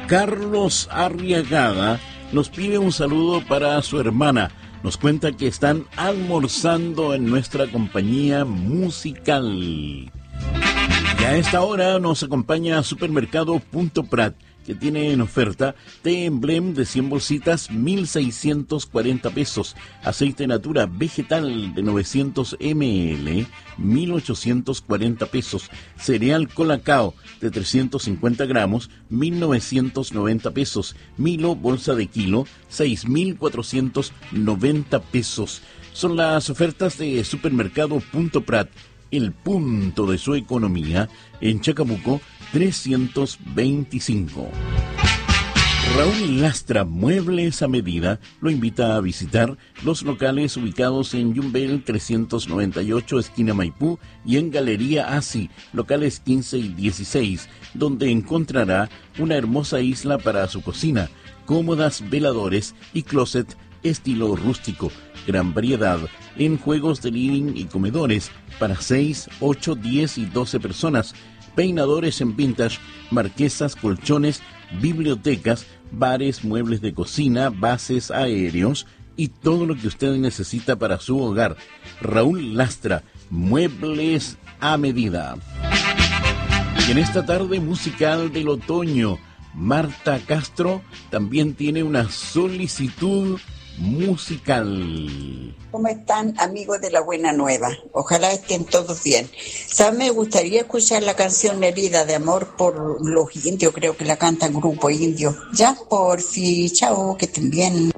Carlos Arriagada nos pide un saludo para su hermana. Nos cuenta que están almorzando en nuestra compañía musical. Y a esta hora nos acompaña Supermercado Punto Prat, que tiene en oferta té Emblem de 100 bolsitas, 1.640 pesos. Aceite Natura vegetal de 900 ml, 1.840 pesos. Cereal Colacao de 350 gramos, 1.990 pesos. Milo, bolsa de kilo, 6.490 pesos. Son las ofertas de Supermercado Punto Prat, el punto de su economía, en Chacabuco 325. Raúl Lastra Muebles a Medida lo invita a visitar los locales ubicados en Yumbel 398, esquina Maipú, y en Galería Asi, locales 15 y 16, donde encontrará una hermosa isla para su cocina, cómodas veladores y closet estilo rústico, gran variedad en juegos de living y comedores para 6, 8, 10 y 12 personas, peinadores en vintage, marquesas, colchones, bibliotecas, bares, muebles de cocina, bases aéreos y todo lo que usted necesita para su hogar. Raúl Lastra, Muebles a Medida. Y en esta tarde musical del otoño, Marta Castro también tiene una solicitud musical. ¿Cómo están, amigos de La Buena Nueva? Ojalá estén todos bien. ¿Saben? Me gustaría escuchar la canción Herida de Amor por los indios, creo que la cantan Grupo Indio. Ya, por fin, chao, que estén bien.